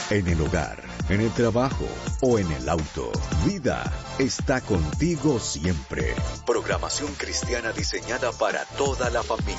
en el hogar, en el trabajo o en el auto. Vida está contigo siempre. Programación cristiana diseñada para toda la familia.